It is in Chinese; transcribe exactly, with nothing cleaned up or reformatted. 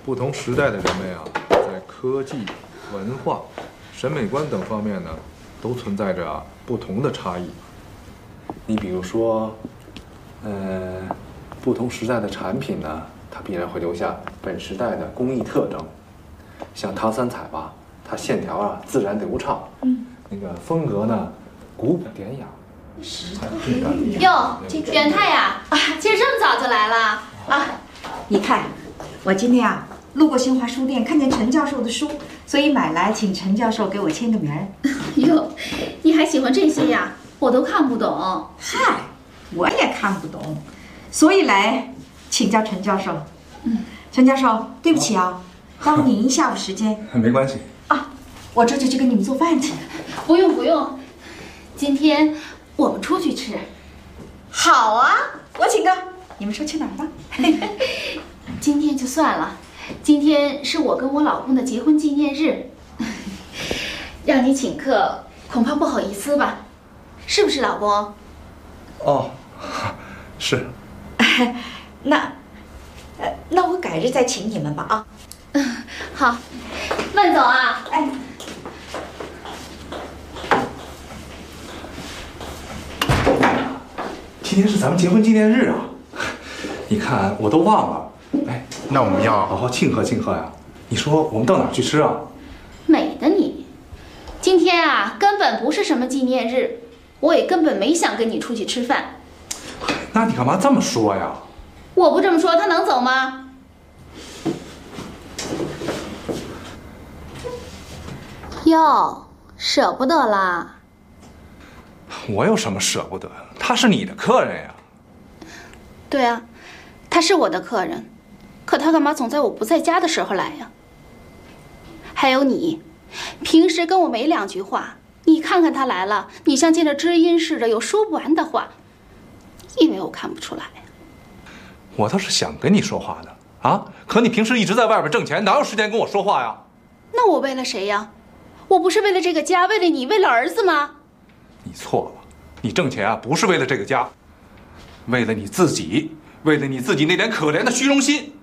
不同时代的人们呀，在科技、文化、审美观等方面呢，都存在着啊不同的差异。你比如说，呃，不同时代的产品呢，它必然会留下本时代的工艺特征。像唐三彩吧，它线条啊自然流畅，嗯，那个风格呢古朴典雅。 哟，远太呀，啊，今儿这么早就来了啊？ 你看，我今天啊路过新华书店，看见陈教授的书，所以买来请陈教授给我签个名儿。 哟，你还喜欢这些呀？我都看不懂。 嗨，我也看不懂，所以来请教陈教授。嗯，陈教授，对不起啊，耽误你一下午时间。 没关系啊，我这就去给你们做饭去。 不用不用，今天我们出去吃。 好啊，我请客。你们说去哪儿吧？ 今天就算了，今天是我跟我老公的结婚纪念日，让你请客恐怕不好意思吧？是不是，老公？ 哦，是。 那，呃，那我改日再请你们吧啊。 嗯，好。万总啊， 哎。 今天是咱们结婚纪念日啊！你看我都忘了。哎， 那我们要好好庆贺庆贺呀！你说我们到哪儿去吃啊？ 美的你，今天啊根本不是什么纪念日，我也根本没想跟你出去吃饭。 那你干嘛这么说呀？ 我不这么说，他能走吗？哟，舍不得啦？ 我有什么舍不得？他是你的客人呀。 对啊，他是我的客人，可他干嘛总在我不在家的时候来呀？还有你，平时跟我没两句话，你看看他来了，你像见着知音似的，有说不完的话，以为我看不出来呀？ 我倒是想跟你说话的啊，可你平时一直在外边挣钱，哪有时间跟我说话呀？ 那我为了谁呀？我不是为了这个家，为了你，为了儿子吗？ 你错了，你挣钱啊不是为了这个家，为了你自己，为了你自己那点可怜的虚荣心。